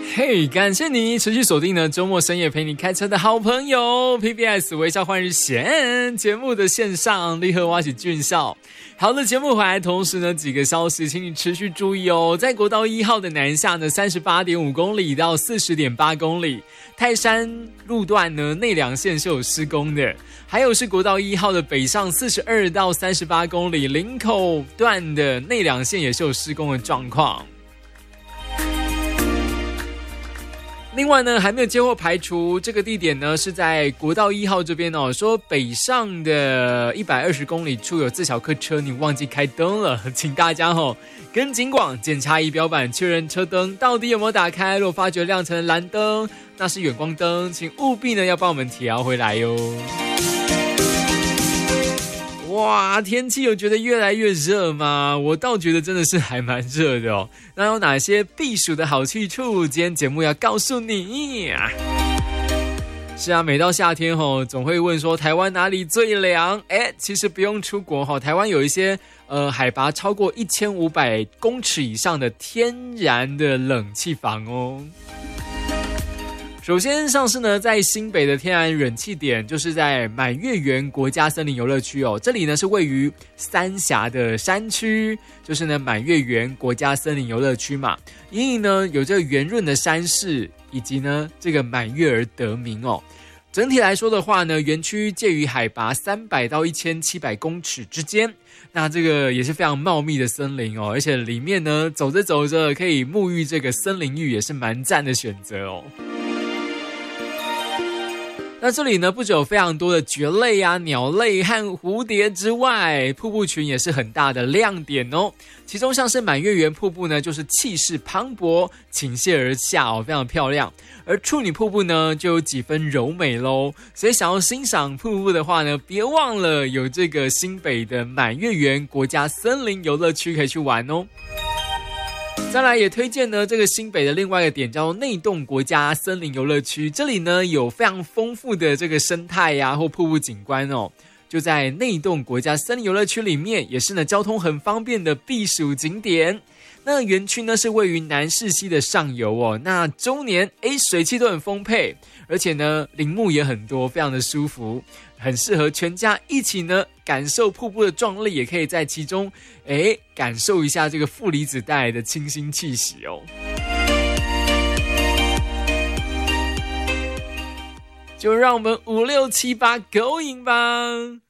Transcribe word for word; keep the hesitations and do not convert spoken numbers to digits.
嘿、hey, 感谢你持续锁定呢周末深夜陪你开车的好朋友 P B S 微笑换日线节目的线上立刻挖起俊少。好的，节目回来，同时呢几个消息请你持续注意哦。在国道一号的南下呢 三十八点五公里到 四十点八公里，泰山路段呢内两线是有施工的，还有是国道一号的北上四十二到三十八公里，林口段的内两线也是有施工的状况。另外呢，还没有接获排除，这个地点呢是在国道一号这边哦。说北上的一百二十公里处有自小客车，你忘记开灯了，请大家哦跟警广检查仪表板确认车灯到底有没有打开。如果发觉亮成蓝灯，那是远光灯，请务必呢要帮我们调回来哟。哇，天气有觉得越来越热吗？我倒觉得真的是还蛮热的哦。那有哪些避暑的好去处？今天节目要告诉你。是啊，每到夏天吼，总会问说台湾哪里最凉？哎，其实不用出国吼，台湾有一些呃海拔超过一千五百公尺以上的天然的冷气房哦。首先上市呢，在新北的天然冷气点，就是在满月园国家森林游乐区哦。这里呢是位于三峡的山区，就是呢满月园国家森林游乐区嘛。因应呢有这个圆润的山势，以及呢这个满月而得名哦。整体来说的话呢，园区介于海拔三百到一千七百公尺之间。那这个也是非常茂密的森林哦，而且里面呢走着走着可以沐浴这个森林浴，也是蛮赞的选择哦。那这里呢，不只有非常多的蕨类啊、鸟类和蝴蝶之外，瀑布群也是很大的亮点哦。其中像是满月园瀑布呢，就是气势磅礴，倾泻而下哦，非常漂亮。而处女瀑布呢，就有几分柔美咯。所以想要欣赏瀑布的话呢，别忘了有这个新北的满月园国家森林游乐区可以去玩哦。再来也推荐呢，这个新北的另外一个点叫内洞国家森林游乐区，这里呢有非常丰富的这个生态呀、啊、或瀑布景观哦。就在内洞国家森林游乐区里面，也是呢交通很方便的避暑景点。那园区呢是位于南势溪的上游哦，那周年诶水汽都很丰沛，而且呢林木也很多，非常的舒服，很适合全家一起呢感受瀑布的壮丽，也可以在其中诶感受一下这个负离子带来的清新气息哦。就让我们五六七八 going 吧。